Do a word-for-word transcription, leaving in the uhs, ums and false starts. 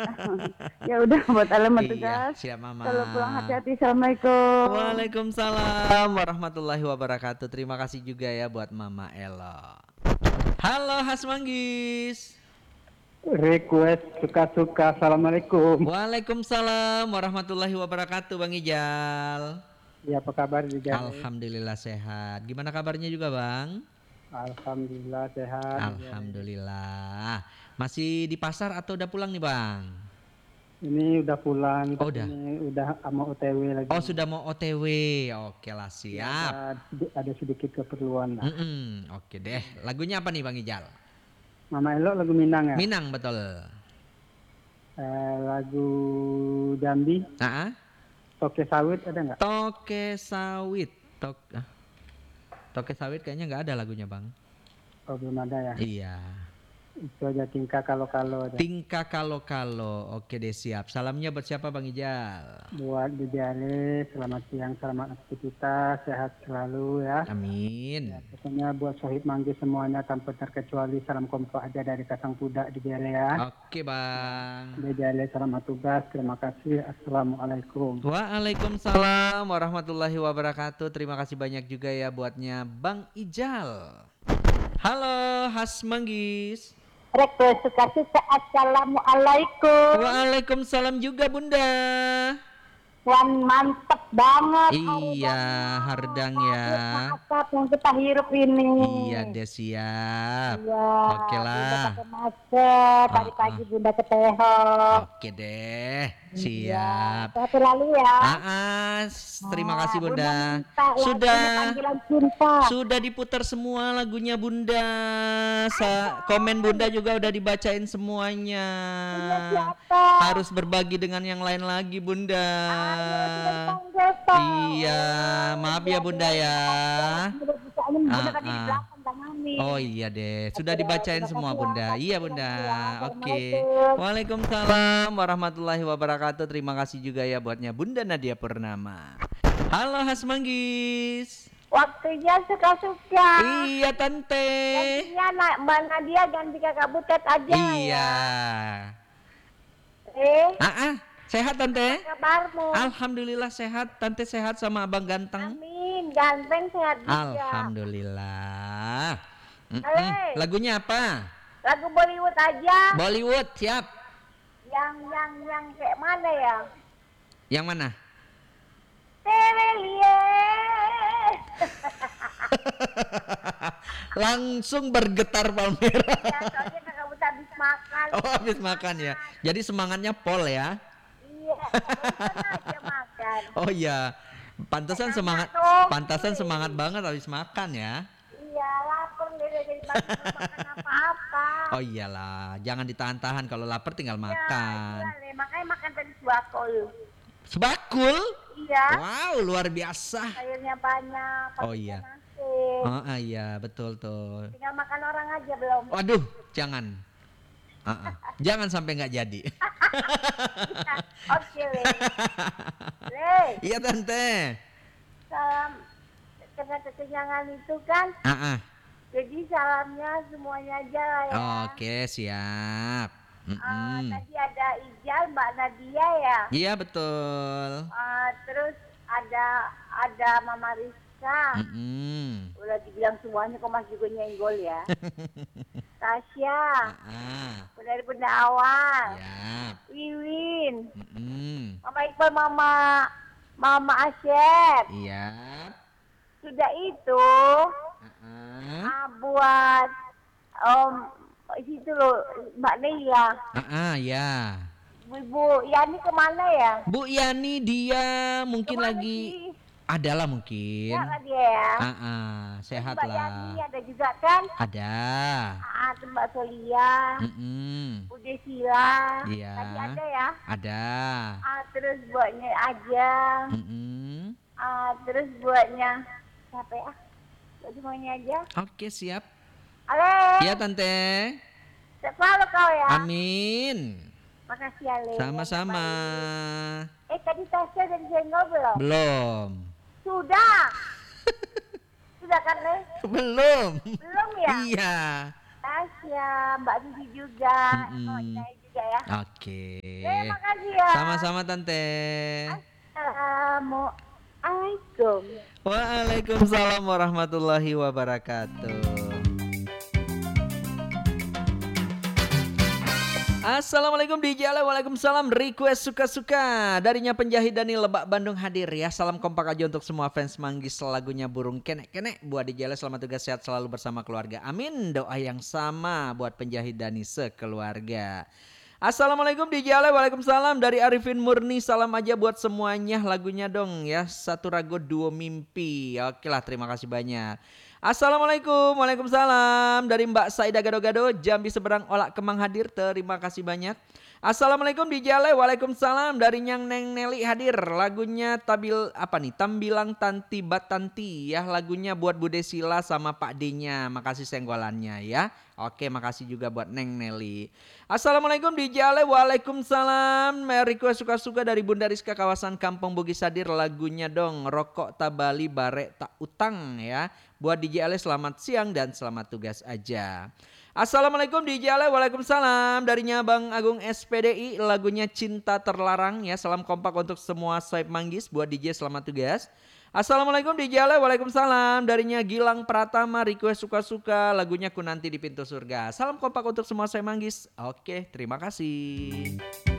Ya udah buat alamat Iya, tugas. siap Mama. Kalau pulang hati-hati. Assalamualaikum. Waalaikumsalam warahmatullahi wabarakatuh. Terima kasih juga ya buat Mama Elo. Halo Has Manggis. Request suka-suka. Assalamualaikum. Waalaikumsalam warahmatullahi wabarakatuh Bang Ijal. Ya, apa kabar di Jale? Alhamdulillah sehat. Gimana kabarnya juga Bang? Alhamdulillah sehat. Alhamdulillah. Masih di pasar atau udah pulang nih Bang? Ini udah pulang. Oh, udah. Ini udah mau O T W lagi. Oh sudah mau O T W. Oke lah siap. Ada, ada sedikit keperluan lah. Mm-mm. Oke deh. Lagunya apa nih Bang Ijal? Mama Elo lagu Minang ya? Minang betul. Eh, lagu Jambi. Nah, Toke Sawit ada nggak? Toke Sawit. Tok, ah. Toke Sawit kayaknya nggak ada lagunya Bang. Oh, belum ada ya? Iya. Itu aja tingkah kalau-kalau. Tingkah kalau-kalau. Oke deh siap. Salamnya buat siapa Bang Ijal? Buat di Jale, selamat siang, selamat aktivitas, sehat selalu ya. Amin. Ya, pokoknya buat Sohib Manggis semuanya tanpa terkecuali salam kompak aja dari Kasang Pudak di Jale ya. Oke Bang. Di Jale selamat tugas, terima kasih. Assalamualaikum. Waalaikumsalam warahmatullahi wabarakatuh. Terima kasih banyak juga ya buatnya Bang Ijal. Halo Has Manggis. Request suka-suka. Assalamualaikum. Waalaikumsalam juga Bunda. Wan mantep banget. Iya, hardang ya. Asap yang kita hirup ini. Iya deh siap. Iya. Oke Bunda lah. pakai masker. Tadi Ah, pagi ah. Bunda ke Tehok. Oke deh, Iya. siap. Satu lalu ya. Ah, ah, s- terima kasih Nah, Bunda. minta lagunya Sudah Panggilan Cinta. sudah diputar semua lagunya Bunda. Sa komen Bunda juga udah dibacain semuanya. Punya siapa? Harus berbagi dengan yang lain lagi Bunda. Ayo, sudah dipanggil, Pak. Iya, maaf ya Bunda ya. Sudah bisa, ini Bunda Ah, tadi di ah. belakang tangani. Oh iya deh, sudah Oke, dibacain terima semua kasih ya. Bunda. Iya Terima Bunda. kasih ya. Oke. Assalamualaikum. Waalaikumsalam warahmatullahi wabarakatuh. Terima kasih juga ya buatnya Bunda Nadia Purnama. Halo Has Manggis. Waktunya suka-suka. Iya Tante. Gantinya nak Mbak Nadia ganti kakak Butet aja Iya. ya. Eh, Ah, ah, sehat Tante? kabarmu? Alhamdulillah sehat. Tante sehat sama Abang ganteng. Amin, ganteng sehat juga. Alhamdulillah. Mm-mm. Ale. Lagunya apa? Lagu Bollywood aja. Bollywood, siap. Yang yang yang kayak mana ya? Yang mana? Tere liye. Langsung bergetar Palmera. Ya, soalnya kakak Butet habis makan. Oh, habis makan ya. Jadi semangatnya pol ya. Iya, barusan aja makan. Oh iya. Pantesan Enak semangat dong. pantesan semangat banget habis makan ya. Iya, lapar deh dari pagi belum makan apa-apa. Oh iyalah, jangan ditahan-tahan kalau lapar tinggal Iya, makan. iya, Le. Makanya makan tadi sebakul. Sebakul? Iya, Wow, luar biasa. sayurnya banyak. Oh, pakai iya. nasi. Oh ah, iya, betul tuh. Tinggal makan orang aja belum. Waduh, jangan. Ah, ah. Jangan sampai nggak jadi. Oke, Le. Le, Iya tante. salam karena kekenyangan itu kan. Ah, ah. Jadi salamnya semuanya aja lah ya. Oke, siap. Eh, Mm-mm. tadi ada Ijal, Mbak Nadia ya. Iya betul. Eh, terus ada ada Mama Rizka. Mm-mm. Udah dibilang semuanya kok Mas juga nyenggol ya. Tasya, Ah, dari Bunda Awal, siap. Wiwin, Mm-mm. Mama Iqbal, Mama Mama Asyep. Iya. Sudah itu Ah, ah, buat om situ loh Mbak Neila. ah, ah, ya. Ibu Yani kemana ya? Bu Yani dia mungkin Kemana lagi sih? adalah mungkin. Ya lah dia ya. Ah, ah, sehat Mbak Yani lah. ada juga kan? Ada. Ah, tuh Mbak Solia, Mm-mm. Bude Sila. Iya. Tadi ada ya. Ada. Ah, terus buatnya aja. Mm-mm. Ah, terus buatnya siapa ya? Buat semuanya aja. Oke, siap. Ale, Iya tante. sehat selalu kau ya. Amin. Makasih Ale. Sama-sama. Eh tadi Tasya dari Senggol belum? Belum. Sudah. Sudah kan Le? Belum. Belum ya? Iya. Tasya, Mbak Susi juga. Mm-mm. Oh, Ina juga Ya, ya. Oke. Terima kasih ya. Sama-sama Tante. Assalamualaikum. Waalaikumsalam warahmatullahi wabarakatuh. Assalamualaikum D J Ale, waalaikumsalam. Request suka-suka darinya penjahit Dani Lebak Bandung hadir ya. Salam kompak aja untuk semua fans Manggis, lagunya Burung Kenek-Kenek buat D J Ale. Selamat tugas, sehat selalu bersama keluarga. Amin. Doa yang sama buat penjahit Dani sekeluarga. Assalamualaikum D J Ale, waalaikumsalam. Dari Arifin Murni, salam aja buat semuanya. Lagunya dong ya, Satu Rago Duo Mimpi. Oke lah, terima kasih banyak. Assalamualaikum, waalaikumsalam. Dari Mbak Saida Gado-Gado, Jambi Seberang Olak Kemang hadir, terima kasih banyak. Assalamualaikum D J Ale, waalaikumsalam. Dari Nyang Neng Nelly hadir, lagunya tabil apa nih? Tambilang Tanti Batanti ya, lagunya buat Bude Sila sama Pak D-nya. Makasih senggolannya ya. Oke, makasih juga buat Neng Nelly. Assalamualaikum D J Ale, waalaikumsalam. Request suka-suka dari Bunda Rizka kawasan Kampung Bugis hadir, lagunya dong Rokok Tabali Bare Tak Utang ya. Buat D J Ale selamat siang dan selamat tugas aja. Assalamualaikum D J Ale, waalaikumsalam. Darinya Bang Agung S P D I, lagunya Cinta Terlarang ya. Salam kompak untuk semua Swipe Manggis, buat D J selamat tugas. Assalamualaikum D J Ale, waalaikumsalam. Darinya Gilang Pratama, request suka-suka lagunya Ku Nanti di Pintu Surga. Salam kompak untuk semua Swipe Manggis. Oke, terima kasih.